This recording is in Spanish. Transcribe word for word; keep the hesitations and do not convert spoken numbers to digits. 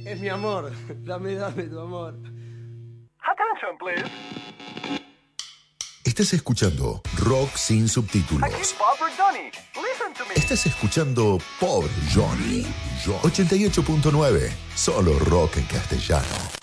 Es mi amor. Dame, dame tu amor. Attention, please. Estás escuchando Rock sin subtítulos. Aquí Bob Berdoni. Listen to me. Estás escuchando Pobre Johnny. ochenta y ocho punto nueve. Solo rock en castellano.